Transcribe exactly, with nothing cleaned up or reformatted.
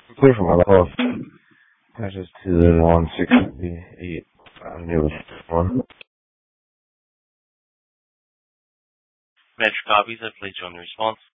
Clear from my call. That's just two one sixty-eight. I knew it was one. Metro copies. I've played you on the response.